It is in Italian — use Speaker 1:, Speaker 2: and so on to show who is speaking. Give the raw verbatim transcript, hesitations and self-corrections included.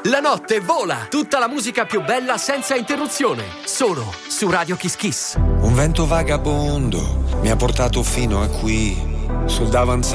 Speaker 1: La notte vola, tutta la musica più bella senza interruzione, solo su Radio Kiss Kiss.
Speaker 2: Un vento vagabondo mi ha portato fino a qui, sul davanzale